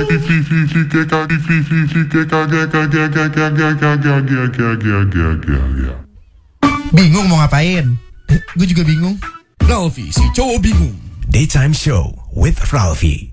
Bingung mau ngapain? Gue juga bingung. Ralfi, si cowok bingung. Daytime Show with Ralfi.